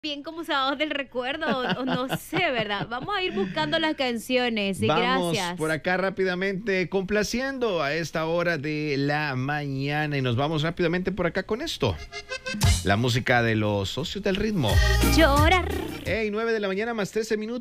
bien como sábados del recuerdo, o no sé, ¿verdad? Vamos a ir buscando las canciones y Vamos gracias. por acá rápidamente complaciendo a esta hora de la mañana y nos vamos rápidamente por acá con esto. La música de los socios del ritmo. Llorar. Hey, 9 de la mañana más 13 minutos.